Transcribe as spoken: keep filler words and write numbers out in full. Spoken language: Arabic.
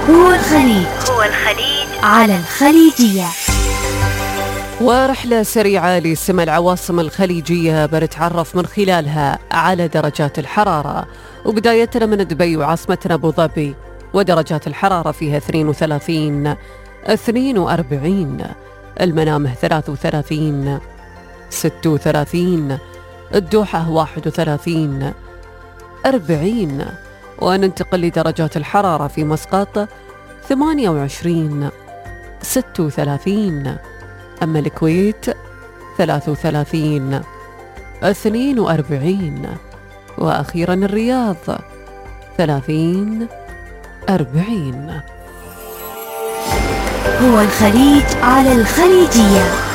هو الخليج هو الخليج على الخليجية. ورحلة سريعة لسمع العواصم الخليجية بنتعرف من خلالها على درجات الحرارة، وبدايتنا من دبي وعاصمتنا أبو ظبي، ودرجات الحرارة فيها اثنين وثلاثين اثنين وأربعين، المنامه ثلاثة وثلاثين ستة وثلاثين، الدوحة واحد وثلاثين أربعين، وننتقل لدرجات الحرارة في مسقط ثمانية وعشرين ستة وثلاثين، أما الكويت ثلاثة وثلاثين اثنين وأربعين، وأخيرا الرياض ثلاثين أربعين. هو الخليج على الخليجية.